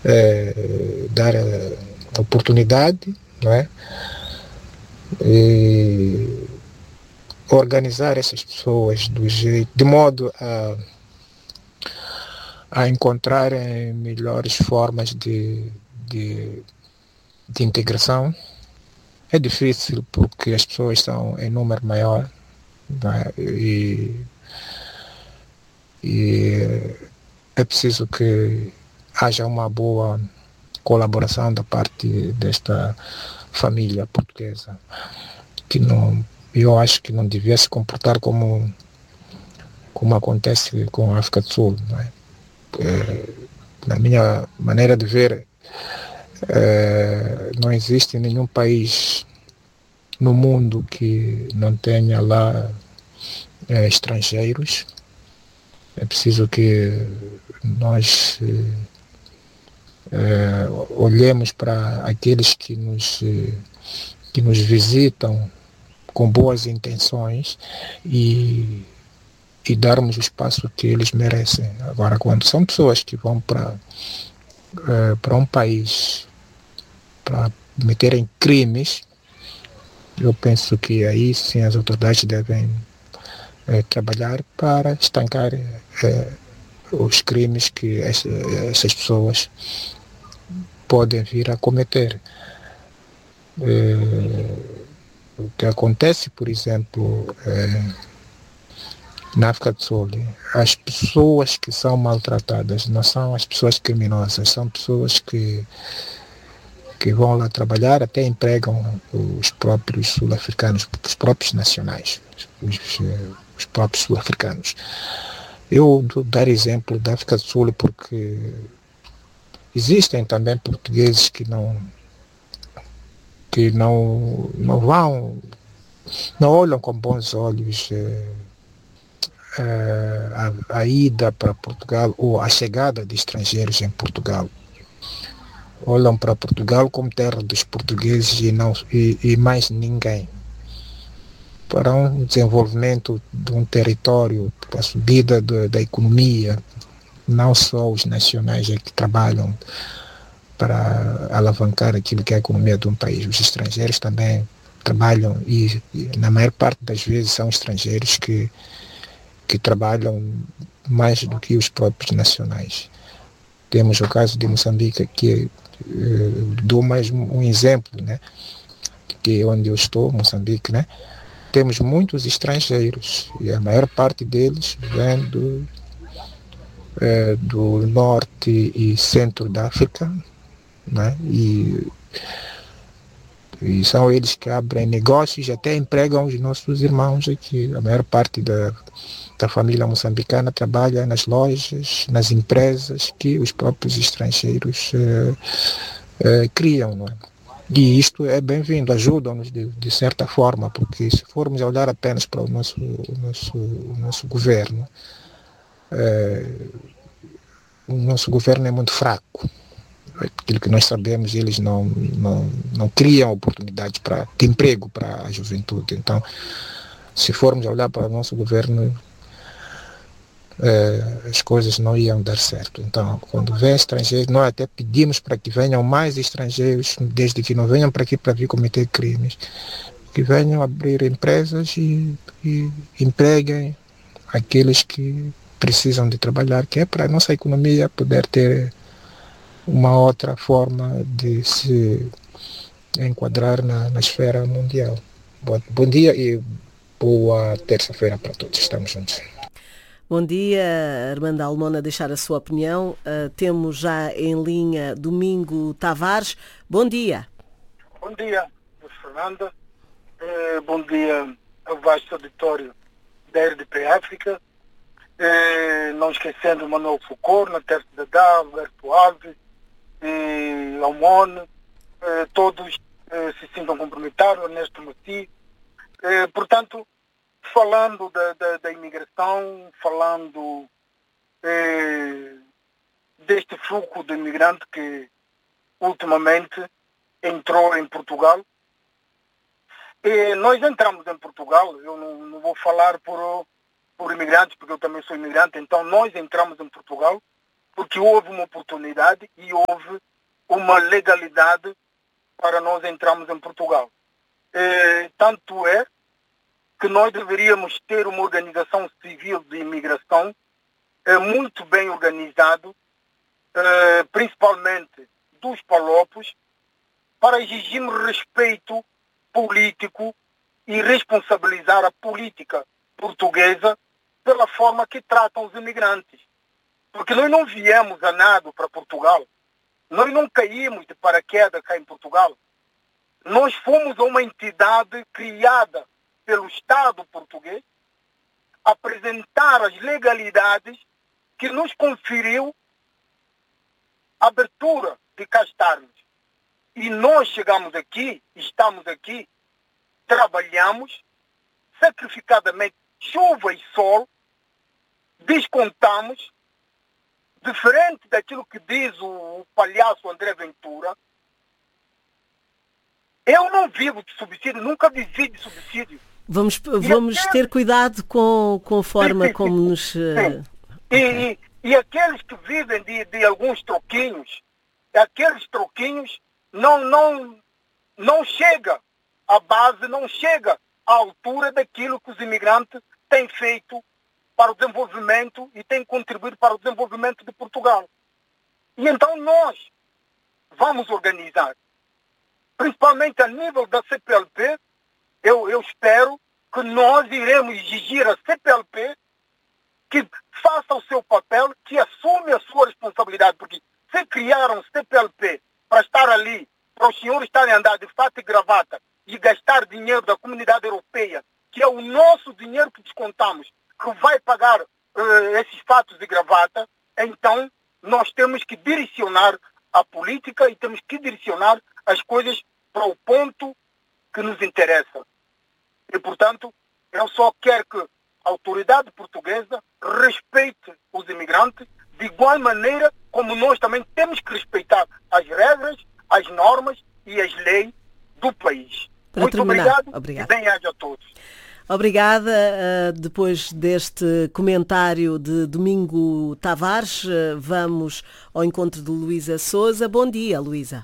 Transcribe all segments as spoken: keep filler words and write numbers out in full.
eh, dar a oportunidade, não é? E organizar essas pessoas do jeito, de modo a, a encontrarem melhores formas de, de, de integração. É difícil porque as pessoas são em número maior, não é? e, e é preciso que haja uma boa colaboração da parte desta família portuguesa, que não, eu acho que não devia se comportar como, como acontece com a África do Sul. Não é? É, na minha maneira de ver, é, não existe nenhum país no mundo que não tenha lá é, estrangeiros. É preciso que nós é, olhemos para aqueles que nos, que nos visitam com boas intenções e, e darmos o espaço que eles merecem. Agora, quando são pessoas que vão para é, para um país para cometerem crimes, eu penso que aí sim as autoridades devem é, trabalhar para estancar é, os crimes que essa, essas pessoas podem vir a cometer. É, o que acontece, por exemplo, é, na África do Sul, as pessoas que são maltratadas não são as pessoas criminosas, são pessoas que, que vão lá trabalhar, até empregam os próprios sul-africanos, os próprios nacionais, os, os próprios sul-africanos. Eu vou dar exemplo da África do Sul porque existem também portugueses que não que não, não vão, não olham com bons olhos eh, eh, a, a ida para Portugal ou a chegada de estrangeiros em Portugal. Olham para Portugal como terra dos portugueses e, não, e, e mais ninguém. Para um desenvolvimento de um território, para a subida de, da economia, não só os nacionais é que trabalham para alavancar aquilo que é a economia de um país. Os estrangeiros também trabalham e, e na maior parte das vezes são estrangeiros que, que trabalham mais do que os próprios nacionais. Temos o caso de Moçambique, que eh, dou mais um exemplo, né? Que é onde eu estou, Moçambique, né? Temos muitos estrangeiros e a maior parte deles vem do, eh, do norte e centro da África, né? E, e são eles que abrem negócios e até empregam os nossos irmãos aqui. A maior parte da, da família moçambicana trabalha nas lojas, nas empresas que os próprios estrangeiros eh, eh, criam. Não é? E isto é bem-vindo, ajuda-nos de, de certa forma, porque se formos olhar apenas para o nosso, o nosso, o nosso governo, eh, o nosso governo é muito fraco. Aquilo que nós sabemos, eles não, não, não criam oportunidades para, de emprego para a juventude. Então, se formos olhar para o nosso governo, eh, as coisas não iam dar certo. Então, quando vem estrangeiros, nós até pedimos para que venham mais estrangeiros, desde que não venham para aqui para vir cometer crimes, que venham abrir empresas e, e empreguem aqueles que precisam de trabalhar, que é para a nossa economia poder ter uma outra forma de se enquadrar na, na esfera mundial. Bom, bom dia e boa terça-feira para todos. Estamos juntos. Bom dia, Armando Almona, deixar a sua opinião. Uh, temos já em linha Domingo Tavares. Bom dia. Bom dia, Fernanda. Eh, bom dia ao vasto auditório da R D P África. Eh, não esquecendo Manuel Foucault, na Terra da Dá, Alberto Alves, eh, Almone, eh, todos eh, se sintam comprometidos, Ernesto Mossi. Eh, portanto, falando da, da, da imigração, falando eh, deste fluxo de imigrante que ultimamente entrou em Portugal. E nós entramos em Portugal, eu não, não vou falar por, por imigrantes, porque eu também sou imigrante, então nós entramos em Portugal porque houve uma oportunidade e houve uma legalidade para nós entrarmos em Portugal. É, tanto é que nós deveríamos ter uma organização civil de imigração é, muito bem organizado, é, principalmente dos palopos, para exigirmos respeito político e responsabilizar a política portuguesa pela forma que tratam os imigrantes. Porque nós não viemos a nada para Portugal. Nós não caímos de paraquedas cá em Portugal. Nós fomos a uma entidade criada pelo Estado português apresentar as legalidades que nos conferiu a abertura de cá estarmos. E nós chegamos aqui, estamos aqui, trabalhamos sacrificadamente, chuva e sol, descontamos, diferente daquilo que diz o, o palhaço André Ventura. Eu não vivo de subsídio, nunca vivi de subsídio. Vamos, vamos aqueles... ter cuidado com, com a forma sim, sim, como sim, nos... Sim. E, e, e aqueles que vivem de, de alguns troquinhos, aqueles troquinhos não, não, não chega à base, não chega à altura daquilo que os imigrantes têm feito para o desenvolvimento e têm contribuído para o desenvolvimento de Portugal. E então nós vamos organizar, principalmente a nível da C P L P, eu, eu espero que nós iremos exigir à C P L P que faça o seu papel, que assume a sua responsabilidade, porque se criaram C P L P para estar ali, para os senhores estarem a andar de fato e gravata e gastar dinheiro da comunidade europeia, que é o nosso dinheiro que descontamos, que vai pagar uh, esses fatos de gravata, então nós temos que direcionar a política e temos que direcionar as coisas para o ponto que nos interessa. E, portanto, eu só quero que a autoridade portuguesa respeite os imigrantes de igual maneira como nós também temos que respeitar as regras, as normas e as leis do país. Para Muito terminar, obrigado, obrigado. E bem-aja a todos. Obrigada. Depois deste comentário de Domingo Tavares, vamos ao encontro de Luísa Souza. Bom dia, Luísa.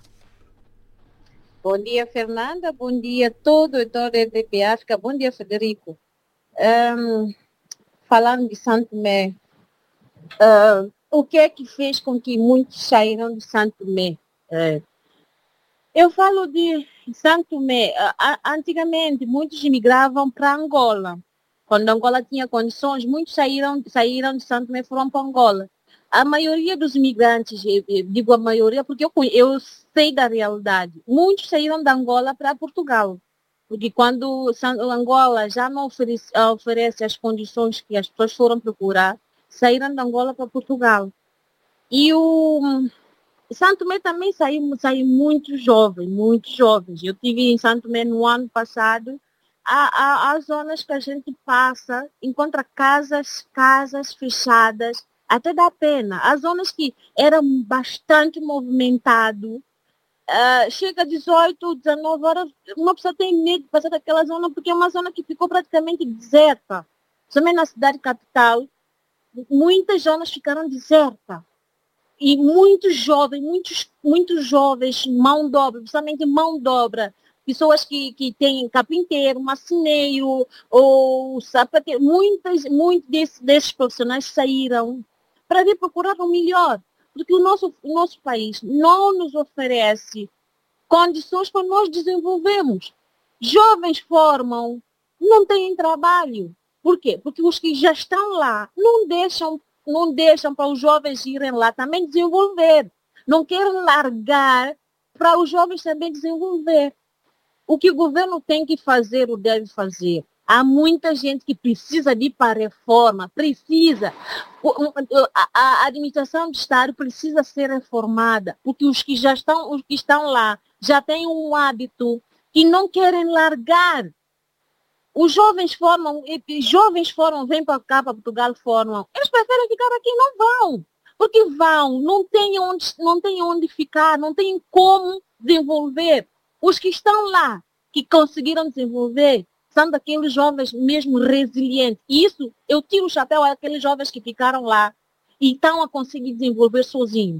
Bom dia, Fernanda. Bom dia a todo o toda a R D P África. Bom dia, Federico. Um, falando de Santo Tomé, uh, o que é que fez com que muitos saíram de Santo Tomé? Uh, eu falo de Santo Tomé. Uh, antigamente, muitos imigravam para Angola. Quando Angola tinha condições, muitos saíram, saíram de Santo Tomé e foram para Angola. A maioria dos imigrantes, eu, eu digo a maioria porque eu, eu sei da realidade, muitos saíram de Angola para Portugal. Porque quando Angola já não oferece, oferece as condições que as pessoas foram procurar, saíram de Angola para Portugal. E o Santo Tomé também saiu, saiu muito jovem, muito jovens. Eu estive em Santo Tomé no ano passado. Há, há, há zonas que a gente passa, encontra casas, casas fechadas, até dá pena. Há zonas que eram bastante movimentado. Uh, chega a dezoito, dezenove horas, uma pessoa tem medo de passar daquela zona porque é uma zona que ficou praticamente deserta. Também na cidade capital, muitas zonas ficaram desertas. E muitos jovens, muitos, muitos jovens, mão de obra, principalmente mão de obra, pessoas que, que têm carpinteiro, marceneiro ou sapateiro, muitas, muitos desses, desses profissionais saíram para vir procurar o melhor. Porque o nosso, o nosso país não nos oferece condições para nós desenvolvermos. Jovens formam, não têm trabalho. Por quê? Porque os que já estão lá não deixam, não deixam para os jovens irem lá também desenvolver. Não querem largar para os jovens também desenvolver. O que o governo tem que fazer ou deve fazer? Há muita gente que precisa de ir para a reforma, precisa. A administração do Estado precisa ser reformada, porque os que já estão, os que estão lá já têm um hábito que não querem largar. Os jovens formam, jovens formam, vêm para cá, para Portugal, formam. Eles preferem ficar aqui, não vão. Porque vão, não têm onde, não têm onde ficar, não têm como desenvolver. Os que estão lá, que conseguiram desenvolver, são daqueles jovens mesmo resilientes. E isso, eu tiro o chapéu àqueles jovens que ficaram lá. e estão a conseguir desenvolver sozinhos.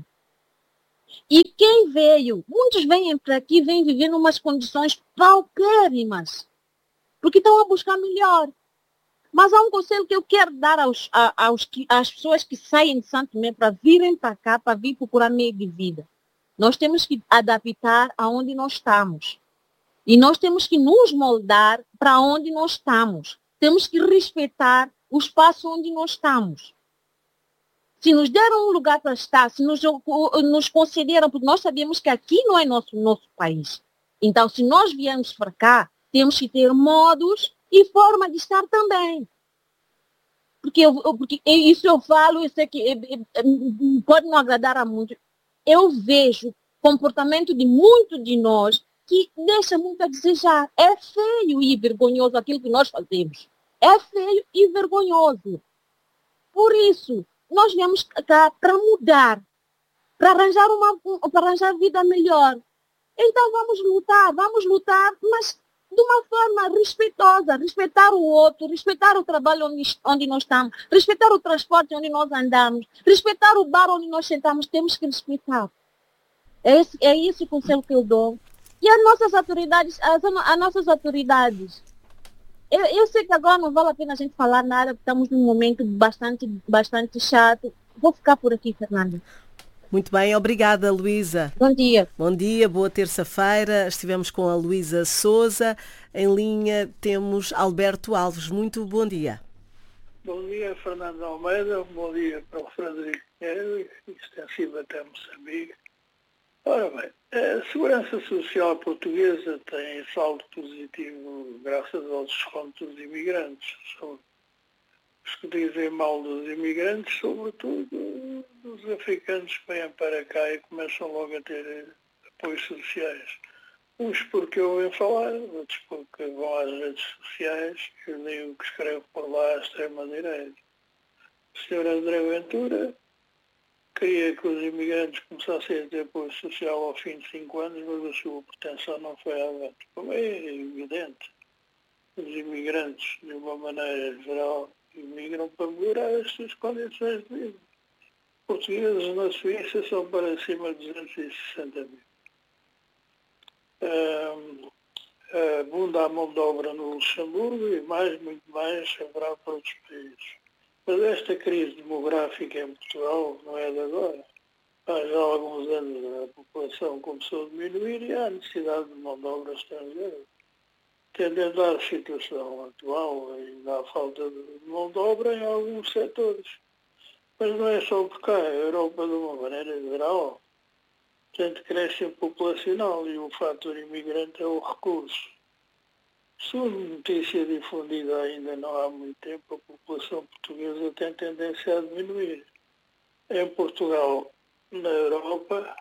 E quem veio, muitos vêm para aqui, vêm viver em umas condições paupérrimas, porque estão a buscar melhor. Mas há um conselho que eu quero dar aos, a, aos, às pessoas que saem de Santo Tomé para virem para cá, para vir procurar meio de vida. Nós temos que adaptar aonde nós estamos. E nós temos que nos moldar para onde nós estamos. Temos que respeitar o espaço onde nós estamos. Se nos deram um lugar para estar, se nos, nos concederam, porque nós sabemos que aqui não é nosso, nosso país. Então, se nós viemos para cá, temos que ter modos e forma de estar também. Porque, eu, porque isso eu falo, eu sei que pode não agradar a muitos. Eu vejo comportamento de muitos de nós que deixa muito a desejar. É feio e vergonhoso aquilo que nós fazemos. É feio e vergonhoso. Por isso, nós viemos cá para mudar, para arranjar uma, para arranjar vida melhor. Então vamos lutar, vamos lutar, mas de uma forma respeitosa, respeitar o outro, respeitar o trabalho onde, onde nós estamos, respeitar o transporte onde nós andamos, respeitar o bar onde nós sentamos, temos que respeitar. É esse, é esse o conselho que eu dou. E as nossas autoridades, as, as nossas autoridades, eu, eu sei que agora não vale a pena a gente falar nada, porque estamos num momento bastante, bastante chato. Vou ficar por aqui, Fernanda. Muito bem, obrigada, Luísa. Bom dia. Bom dia, boa terça-feira. Estivemos com a Luísa Souza. Em linha temos Alberto Alves. Muito bom dia. Bom dia, Fernando Almeida. Bom dia para o Frederico Pinheiro, extensivo até Moçambique. Ora bem, a Segurança Social Portuguesa tem saldo positivo graças aos descontos dos imigrantes. São os que dizem mal dos imigrantes, sobretudo dos africanos que vêm para cá e começam logo a ter apoios sociais. Uns porque ouvem falar, outros porque vão às redes sociais e leem o que escreve por lá a extrema-direita. O senhor André Ventura queria que os imigrantes começassem a ter apoio social ao fim de cinco anos, mas a sua pretensão não foi avante. Como é evidente, os imigrantes, de uma maneira geral, imigram para melhorar as suas condições de vida. Portugueses na Suíça são para cima de duzentos e sessenta mil. Um, abunda a mão de obra no Luxemburgo e mais, muito mais, haverá para outros países. Mas esta crise demográfica em Portugal não é de agora. Há já alguns anos a população começou a diminuir e há necessidade de mão de obra estrangeira. Tendendo à situação atual, ainda há falta de mão de obra em alguns setores. Mas não é só por cá, a Europa, de uma maneira geral, tem decréscimo populacional e o fator imigrante é o recurso. Segundo notícia difundida ainda não há muito tempo, a população portuguesa tem tendência a diminuir. Em Portugal, na Europa,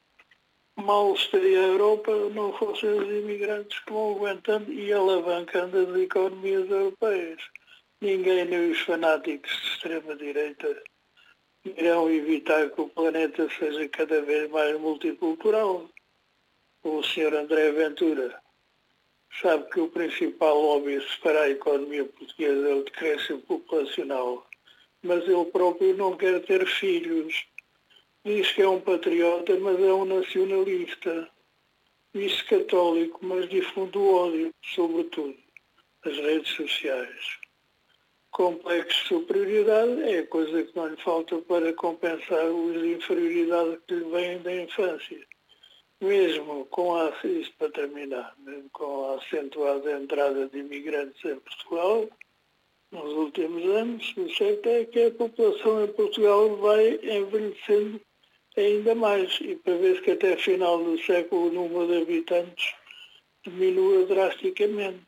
mal estaria a Europa não fossem os imigrantes que vão aguentando e alavancando as economias europeias. Ninguém, nem os fanáticos de extrema-direita, irão evitar que o planeta seja cada vez mais multicultural. O senhor André Ventura sabe que o principal lobby a separar a economia portuguesa é o decréscimo populacional, mas ele próprio não quer ter filhos. Diz que é um patriota, mas é um nacionalista. Diz católico, mas difunde o ódio, sobretudo, nas redes sociais. Complexo de superioridade é a coisa que não lhe falta para compensar os de inferioridade que lhe vêm da infância. Mesmo com a, isto para terminar, mesmo com a acentuada entrada de imigrantes em Portugal, nos últimos anos, o certo é que a população em Portugal vai envelhecendo ainda mais e prevê-se que até final do século o número de habitantes diminua drasticamente.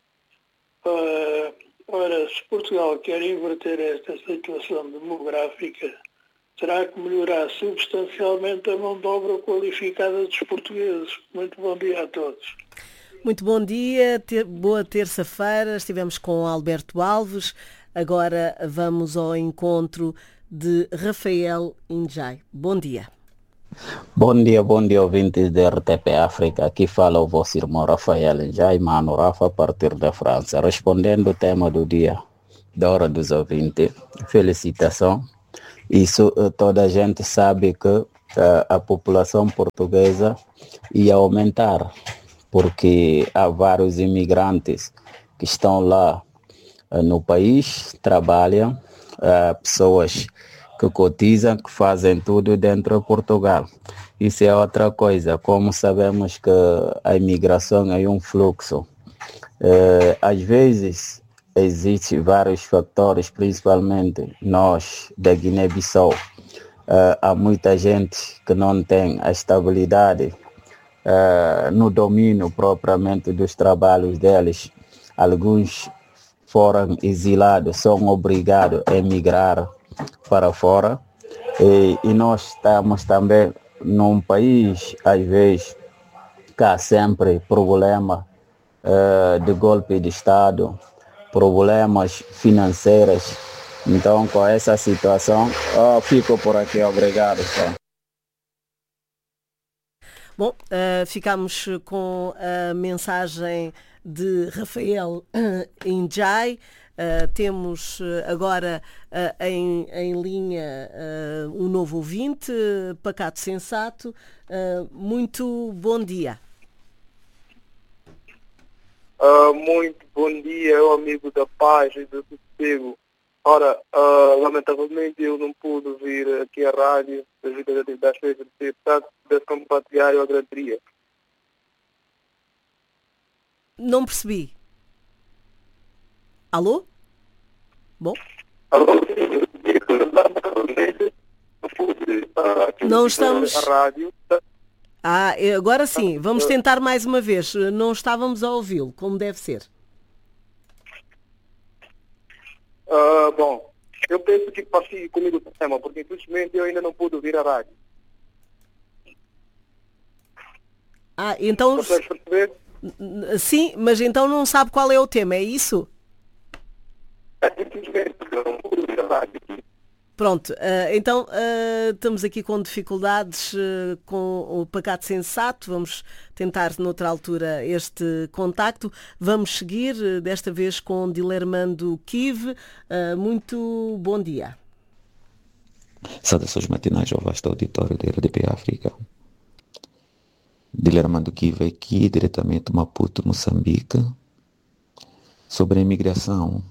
Uh, ora, se Portugal quer inverter esta situação demográfica, terá que melhorar substancialmente a mão de obra qualificada dos portugueses. Muito bom dia a todos. Muito bom dia, ter, boa terça-feira. Estivemos com Alberto Alves. Agora vamos ao encontro de Rafael Injai. Bom dia. Bom dia, bom dia, ouvintes da R T P África. Aqui fala o vosso irmão Rafael Injai, mano Rafa, a partir da França. Respondendo o tema do dia, da hora dos ouvintes, felicitação. Isso uh, toda a gente sabe que uh, a população portuguesa ia aumentar, porque há vários imigrantes que estão lá uh, no país, trabalham, uh, pessoas que cotizam, que fazem tudo dentro de Portugal. Isso é outra coisa, como sabemos que a imigração é um fluxo. Uh, às vezes existem vários fatores, principalmente nós da Guiné-Bissau. Uh, há muita gente que não tem a estabilidade uh, no domínio propriamente dos trabalhos deles. Alguns foram exilados, são obrigados a emigrar para fora. E, e nós estamos também num país, às vezes, que há sempre problema uh, de golpe de Estado, problemas financeiros. Então, com essa situação, eu fico por aqui. Obrigado. Só. Bom, uh, ficamos com a mensagem de Rafael Injai. Uh, temos agora uh, em, em linha uh, um novo ouvinte, Pacato Sensato. Uh, muito bom dia. Uh, muito bom dia, eu amigo da paz e do sossego. Ora, uh, lamentavelmente eu não pude vir aqui à rádio devido às das coisas de ser, portanto, desse compartilhar eu agradaria. Não percebi. Alô? Bom. Alô? Não estamos... A rádio. Ah, agora sim, vamos tentar mais uma vez. Não estávamos a ouvi-lo, como deve ser. Uh, bom, eu penso que passei comigo o tema, porque infelizmente eu ainda não pude ouvir a rádio. Ah, então... Consegues perceber? Sim, mas então não sabe qual é o tema, é isso? É, infelizmente eu não pude ouvir a rádio. Pronto, uh, então uh, estamos aqui com dificuldades uh, com o Pacato Sensato. Vamos tentar noutra altura este contacto. Vamos seguir uh, desta vez com Dilermando Kive. Uh, muito bom dia. Saudações matinais ao vasto auditório da R D P África. Dilermando Kive aqui, diretamente de Maputo, Moçambique. Sobre a imigração,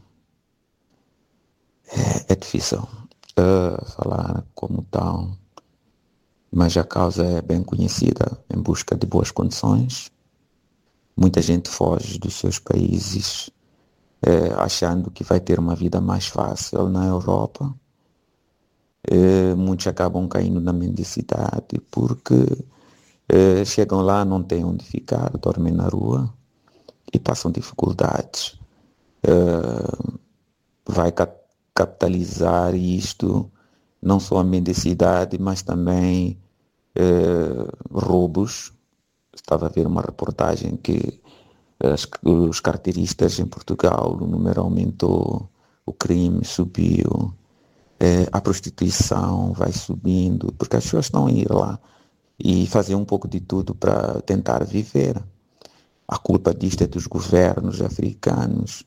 é, é difícil Uh, falar como tal, mas a causa é bem conhecida. Em busca de boas condições, muita gente foge dos seus países uh, achando que vai ter uma vida mais fácil na Europa. Uh, muitos acabam caindo na mendicidade porque uh, chegam lá, não têm onde ficar, dormem na rua e passam dificuldades. Uh, vai cat- capitalizar isto, não só a mendicidade, mas também eh, roubos. Estava a ver uma reportagem que as, os carteiristas em Portugal, o número aumentou, o crime subiu, eh, a prostituição vai subindo, porque as pessoas estão a ir lá e fazer um pouco de tudo para tentar viver. A culpa disto é dos governos africanos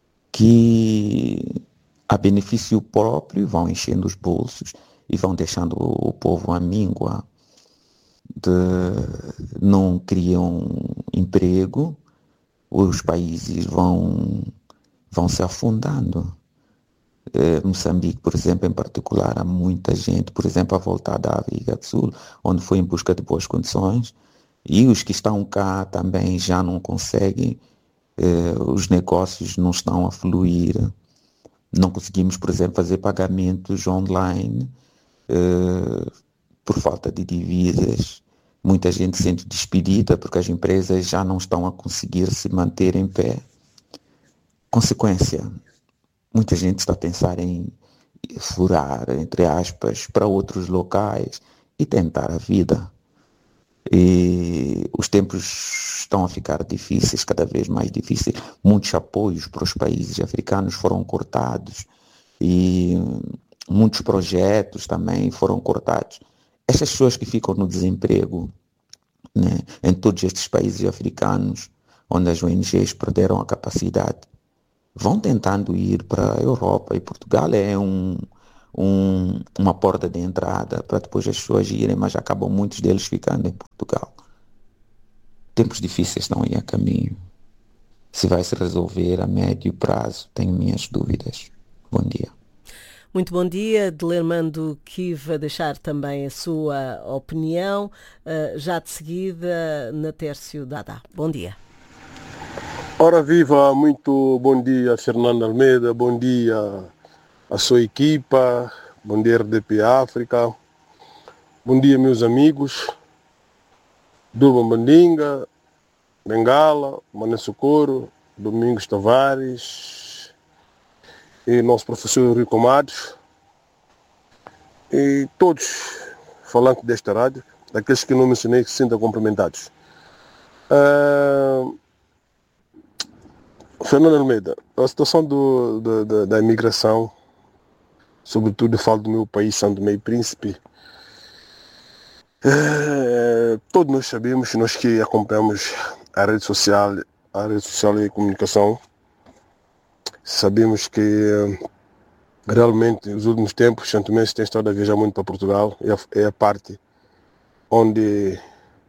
que, a benefício próprio, vão enchendo os bolsos e vão deixando o povo à míngua, de, não criam emprego, os países vão, vão se afundando. Eh, Moçambique, por exemplo, em particular, há muita gente, por exemplo, a voltar da África do Sul, onde foi em busca de boas condições, e os que estão cá também já não conseguem, eh, os negócios não estão a fluir. Não conseguimos, por exemplo, fazer pagamentos online uh, por falta de divisas. Muita gente se sente despedida porque as empresas já não estão a conseguir se manter em pé. Consequência, muita gente está a pensar em furar, entre aspas, para outros locais e tentar a vida. E os tempos estão a ficar difíceis, cada vez mais difíceis. Muitos apoios para os países africanos foram cortados e muitos projetos também foram cortados. Essas pessoas que ficam no desemprego, né, em todos estes países africanos, onde as O N Gs perderam a capacidade, vão tentando ir para a Europa, e Portugal é um, um, uma porta de entrada para depois as pessoas irem, mas acabam muitos deles ficando em Portugal. Tempos difíceis estão aí a caminho. Se vai se resolver a médio prazo, tenho minhas dúvidas. Bom dia. Muito bom dia. Delermando Kiva deixar também a sua opinião. Uh, já de seguida, Natércio Dada. Bom dia. Ora viva, muito bom dia, Fernando Almeida. Bom dia à sua equipa. Bom dia, R D P África. Bom dia, meus amigos. Durban Bandinga, Bengala, Mané Socorro, Domingos Tavares e nosso professor Rico Matos e todos falantes desta rádio, daqueles que não mencionei que se sintam cumprimentados. Uh, Fernando Almeida, a situação do, do, da, da imigração, sobretudo eu falo do meu país, São Tomé e Príncipe, É, todos nós sabemos, nós que acompanhamos a rede social, a rede social e comunicação, sabemos que realmente nos últimos tempos São Tomé tem estado a viajar muito para Portugal, é a, é a parte onde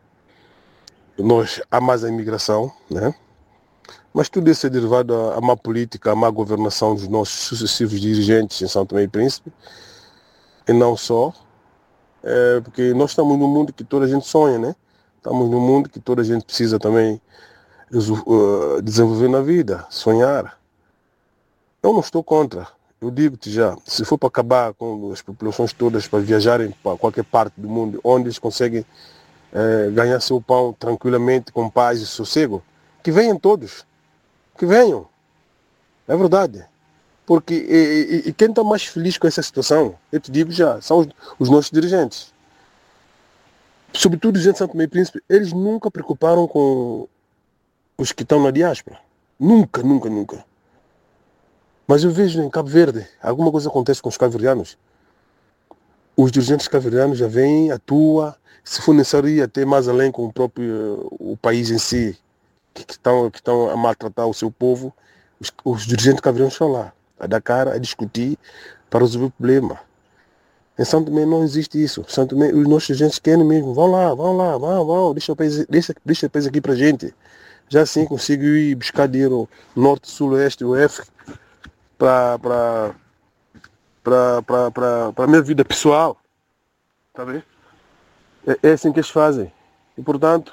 nós há mais a imigração, né? Mas tudo isso é derivado à má política, à má governação dos nossos sucessivos dirigentes em São Tomé e Príncipe, e não só. É porque nós estamos num mundo que toda a gente sonha, né? Estamos num mundo que toda a gente precisa também uh, desenvolver na vida, sonhar. Eu não estou contra. Eu digo-te já, se for para acabar com as populações todas para viajarem para qualquer parte do mundo, onde eles conseguem uh, ganhar seu pão tranquilamente, com paz e sossego, que venham todos. Que venham. É verdade. Porque e, e, e quem está mais feliz com essa situação, eu te digo já, são os, os nossos dirigentes. Sobretudo os dirigentes de São Tomé e Príncipe, eles nunca preocuparam com os que estão na diáspora. Nunca, nunca, nunca. Mas eu vejo em Cabo Verde, alguma coisa acontece com os cabo-verdianos. Os dirigentes cabo-verdianos já vêm, atuam, se for necessário ir até mais além com o próprio o país em si, que, que, estão, que estão a maltratar o seu povo, os, os dirigentes cabo-verdianos estão lá. A dar cara, a discutir para resolver o problema. Em São Tomé não existe isso. São Tomé, os nossos agentes querem mesmo. Vão lá, vão lá, vão, vão. Deixa o país, deixa, deixa o país aqui para a gente. Já assim consigo ir buscar dinheiro norte, sul, oeste, oeste para para para para para para minha vida pessoal. Tá bem? É, é assim que eles fazem. E portanto,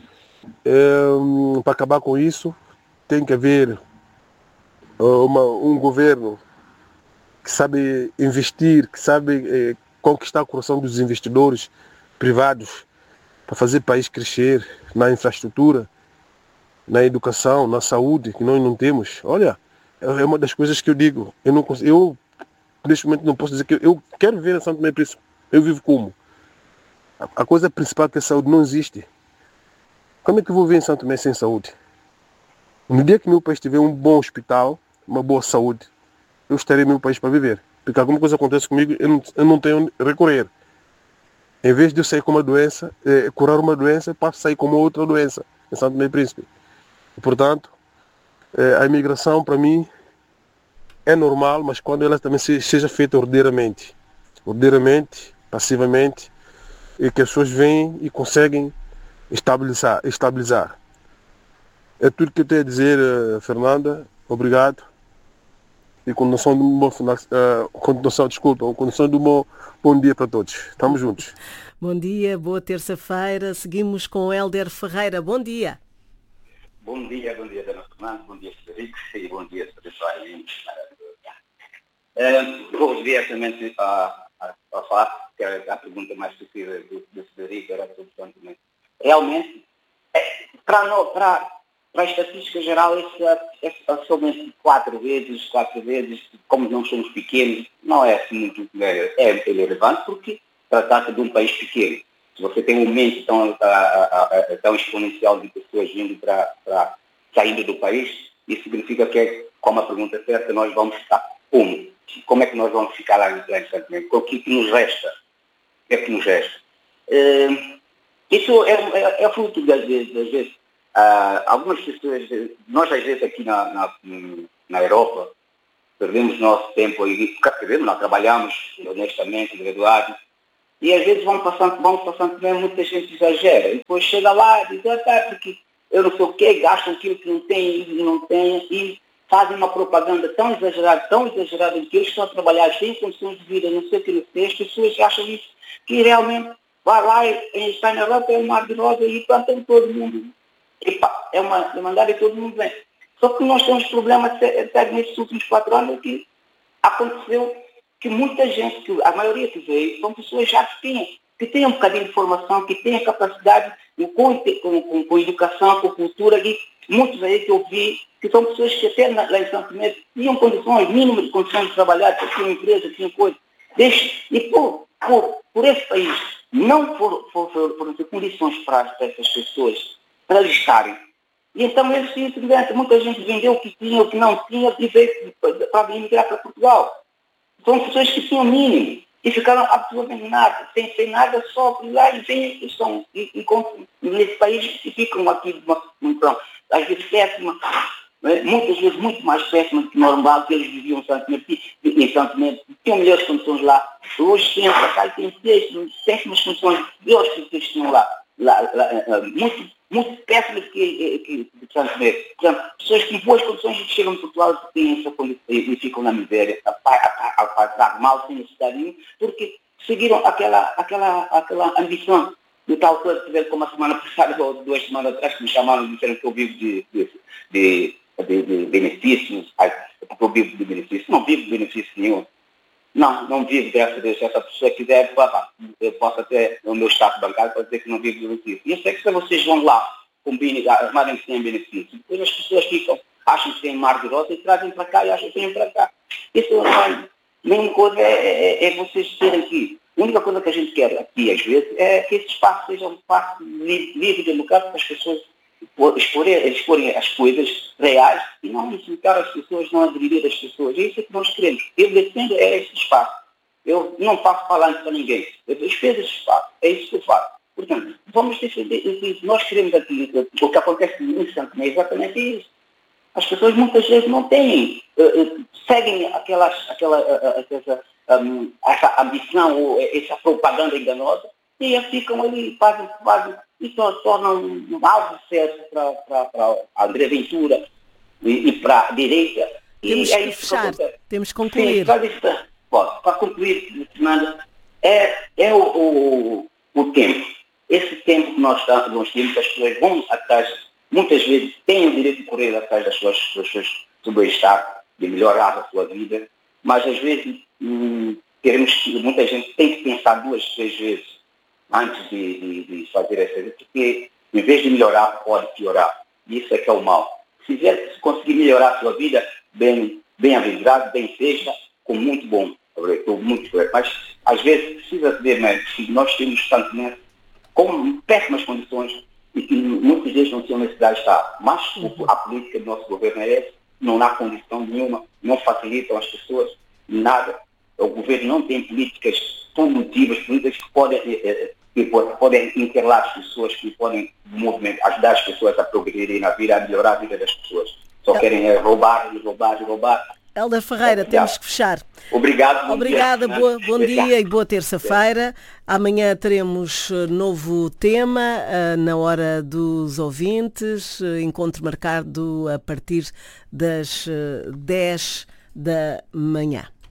é, para acabar com isso, tem que haver Uma, um governo que sabe investir, que sabe eh, conquistar o coração dos investidores privados para fazer o país crescer na infraestrutura, na educação, na saúde, que nós não temos. Olha, é uma das coisas que eu digo. Eu, não, eu neste momento não posso dizer que eu quero ver a São Tomé e Príncipe. Eu vivo como? A, a coisa principal é que a saúde não existe. Como é que eu vou ver em São Tomé sem saúde? No dia que meu país tiver um bom hospital, uma boa saúde, eu estarei no meu país para viver. Porque alguma coisa acontece comigo, eu não, eu não tenho onde recorrer. Em vez de eu sair com uma doença, é, curar uma doença, eu passo a sair com uma outra doença, em São Tomé e Príncipe. E, portanto, é, a imigração, para mim, é normal, mas quando ela também se, seja feita ordeiramente. Ordeiramente, passivamente, e que as pessoas vêm e conseguem estabilizar. estabilizar. É tudo que eu tenho a dizer, Fernanda. Obrigado. E condição de um bom final, uh, condição, desculpa, condição de um bom, bom dia para todos. Estamos juntos. Bom dia, boa terça-feira. Seguimos com o Hélder Ferreira. Bom dia. Bom dia, bom dia, Dona Fernanda, bom dia, Frederico, e bom dia, pessoal. Uh, vou diretamente a, a, a falar, que é a pergunta mais possível do, do Frederico, era absolutamente. Realmente, é, para nós, para Para a estatística geral, isso é, é somente quatro vezes, quatro vezes, como não somos pequenos, não é assim muito é, é relevante, porque trata-se de um país pequeno. Se você tem um aumento tão, a, a, a, tão exponencial de pessoas vindo para, para saindo do país, isso significa que, como a pergunta é certa, nós vamos ficar como? Como é que nós vamos ficar lá em Santo Tomé? O que, que nos resta? O que é que nos resta? Uh, isso é, é, é fruto das vezes, das vezes Uh, algumas pessoas, nós às vezes aqui na, na, na Europa, perdemos nosso tempo aí, perdemos, nós trabalhamos honestamente, graduados, e às vezes vamos passando, vamos passando mesmo, muita gente exagera, e depois chega lá e diz, ah, tá, porque eu não sei o quê, gastam aquilo que não tem e não tem, e fazem uma propaganda tão exagerada, tão exagerada, que eles estão a trabalhar sem condições de vida, não sei o que não sei, as pessoas acham isso, que realmente vai lá e está na Europa, é um mar de rosa e plantam todo mundo. Epa, é uma demandada e todo mundo vem. Só que nós temos problemas até nesses últimos quatro anos que aconteceu que muita gente, que a maioria que veio, são pessoas já que têm, que têm um bocadinho de formação, que têm a capacidade com, com, com, com educação, com cultura, e muitos aí que eu vi, que são pessoas que até lá em São Tomé tinham condições, mínimas de condições de trabalhar, tinham empresa, tinham coisa. Deixe, e por, por, por esse país não for, for, for, for ter condições para, para essas pessoas, para eles estarem. E então eles simplesmente, muita gente vendeu o que tinha, o que não tinha, e veio para emigrar para Portugal. São pessoas que tinham mínimo e ficaram absolutamente nada, sem, sem nada, só por lá e vêm e estão e, e, e, nesse país e ficam aqui uma, uma, às vezes péssima, né? Muitas vezes muito mais péssima do que normal, que eles viviam em Santo Tomé, em Santo Tomé, tinham melhores condições lá. Hoje tem para cá e tem péssimas condições piores que eles tinham lá. lá, lá muito, muito péssimas que, que, que Santo Tomé. Portanto, pessoas com boas condições que chegam em Portugal têm essa condição e ficam na miséria, a, a, a, a passar mal sem necessidade nenhuma, porque seguiram aquela, aquela, aquela ambição de tal coisa que tiveram como a semana passada ou duas semanas atrás que me chamaram e disseram que eu vivo de, de, de, de, de benefícios, porque eu vivo de benefícios. Não vivo de benefício nenhum. Não, não vivo, graças a Deus. Se essa pessoa quiser, papá, eu posso até, no meu estado bancário, para dizer que não vivo de benefício. Isso é que se vocês vão lá, combinem, armarem que têm benefício, depois as pessoas ficam, acham que têm mar de rosa e trazem para cá e acham que têm para cá. Isso não é. Mesma coisa é, é, é vocês terem aqui. A única coisa que a gente quer aqui, às vezes, é que esse espaço seja um espaço livre e democrático para as pessoas exporem, exporem as coisas reais e não insultar as pessoas, não agredir as pessoas. É isso que nós queremos. Eu defendo é esse espaço. Eu não faço falando para ninguém. Eu defendo esse espaço. É isso que eu faço. Portanto, vamos defender isso. Nós queremos aqui, o que acontece em Santo Tomé é exatamente isso. As pessoas muitas vezes não têm, uh, uh, seguem aquelas, aquela, uh, aquela, um, essa ambição ou essa propaganda enganosa e ficam ali, fazem, fazem e só tornam um alvo certo para a André Ventura e, e para a direita. Temos e que é fechar, que temos que concluir. Sim, para, para concluir, Fernanda, é, é o, o, o tempo. Esse tempo que nós, nós temos, as pessoas vão atrás. Muitas vezes têm o direito de correr atrás das suas, das suas, do bem-estar, de melhorar a sua vida, mas às vezes hum, queremos que muita gente tem que pensar duas, três vezes antes de, de, de fazer essa coisa, porque em vez de melhorar, pode piorar. Isso é que é o mal. Se, vier, se conseguir melhorar a sua vida, bem, bem aventurado, bem seja, com muito bom. Estou muito bem. Mas às vezes precisa ver, né, que nós temos tanto, né, com péssimas condições, e que muitos deles não tinham necessidade de estar. Mas uhum. a política do nosso governo é essa, não há condição nenhuma, não facilitam as pessoas, nada. O governo não tem políticas produtivas, políticas que podem, que podem interlar as pessoas, que podem movimentar, ajudar as pessoas a progredirem na vida, a melhorar a vida das pessoas. Só querem é, roubar, roubar, roubar. Hélder Ferreira, Obrigado. Temos que fechar. Obrigado. Obrigada, dia, boa, bom dia e boa terça-feira. Amanhã teremos novo tema na hora dos ouvintes. Encontro marcado a partir das dez da manhã.